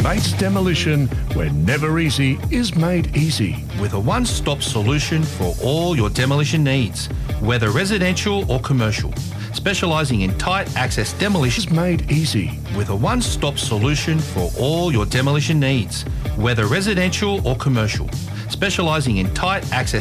Bates Demolition, where never easy is made easy. With a one-stop solution for all your demolition needs, whether residential or commercial. Specialising in tight access demolition Is made easy. with a one-stop solution for all your demolition needs, whether residential or commercial. Specialising in tight access